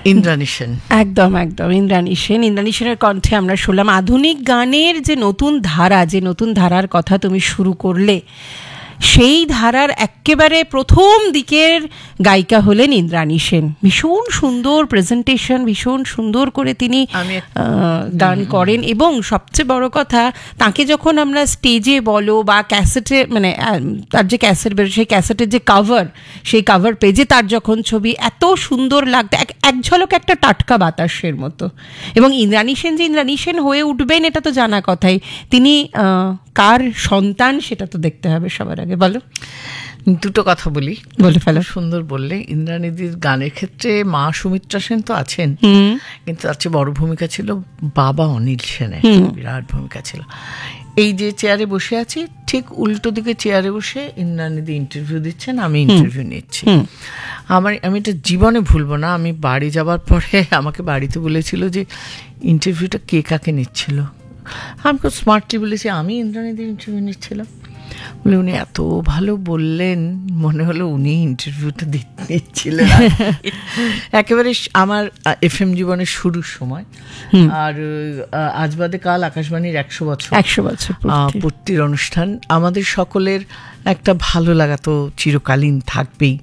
ইন্দ্রাণী সেন, একদম একদম ইন্দ্রাণী সেনের কণ্ঠে আমরা শুনলাম আধুনিক গানের যে নতুন ধারার কথা তুমি শুরু করলে, সেই ধারার একেবারে প্রথম দিকের গায়িকা হলেন ইন্দ্রাণী সেন। ভীষণ সুন্দর প্রেজেন্টেশন, ভীষণ সুন্দর করে তিনি গান করেন, এবং সবচেয়ে বড় কথা, তাকে যখন আমরা স্টেজে বলো বা ক্যাসেটে, মানে তার যে ক্যাসেট বেরো, সেই ক্যাসেটের যে কাভার, সেই কাভার পেজে তার যখন ছবি, এত সুন্দর লাগতো, এক ঝলক একটা টাটকা বাতাসের মতো। এবং ইন্দ্রাণী সেন যে ইন্দ্রাণী সেন হয়ে উঠবেন এটা তো জানা কথাই, তিনি কার সন্তান সেটা তো দেখতে হবে সবার আগে। বলো, দুটো কথা বলি, বলে ফেলো। সুন্দর বললে। ইন্দ্রাণীদির গানের ক্ষেত্রে মা সুমিত্রা সেন তো আছেন, কিন্তু তার চেয়ে বড় ভূমিকা ছিল বাবা অনিল সেনের, বিরাট ভূমিকা ছিল। এই যে চেয়ারে বসে আছি, ঠিক উল্টো দিকে চেয়ারে বসে ইন্দ্রাণীদি ইন্টারভিউ দিচ্ছেন, আমি ইন্টারভিউ নিচ্ছি। আমি এটা জীবনে ভুলবো না। আমি বাড়ি যাবার পরে আমাকে বাড়িতে বলেছিল যে ইন্টারভিউটা কে কাকে নিচ্ছিল। আমি খুব স্মার্টলি বলেছি আমি ইন্দ্রাণীদির ইন্টারভিউ নিচ্ছিলাম। বলে উনি এত ভালো বললেন, মনে হলো উনি ইন্টারভিউটা নিচ্ছিলেন। একেবারে আমার FM জীবনের শুরুর সময়। আর আজ বাদে কাল আকাশবাণীর 100 বছর পূর্তির অনুষ্ঠান, আমাদের সকলের একটা ভালো লাগা তো চিরকালীন থাকবেই,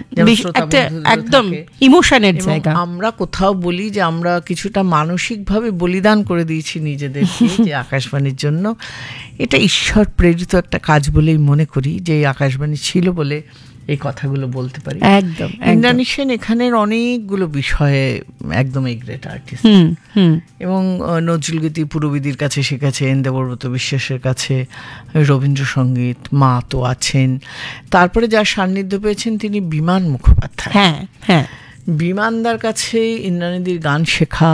একদম ইমোশনের জায়গা। আমরা কোথাও বলি যে আমরা কিছুটা মানসিকভাবে বলিদান করে দিয়েছি নিজেদেরকে যে আকাশবাণীর জন্য। এটা ঈশ্বর প্রেরিত একটা কাজ বলেই মনে করি, যে আকাশবাণী ছিল বলে এই কথাগুলো বলতে পারি। একদম ইন্দ্রাণী সেন এখানের অনেকগুলো বিষয়ে একদম এই গ্রেট আর্টিস্ট, এবং নজরুলগীতি পুরবিদির কাছে শিখেছেন, দেবব্রত বিশ্বাসের কাছে রবীন্দ্রসঙ্গীত, মা তো আছেন। তারপরে যার সান্নিধ্য পেয়েছেন তিনি বিমান মুখোপাধ্যায়। হ্যাঁ হ্যাঁ, বিমানদার কাছে ইন্দ্রাণীদির গান শেখা,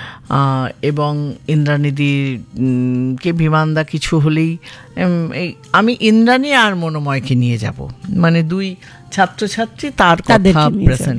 এবং ইন্দ্রাণীদিকে বিমানদা কিছু হলেই আমি ইন্দ্রাণী আর মনোময়কে নিয়ে যাব, মানে দুই ছাত্রছাত্রী তার কথা প্রেজেন্ট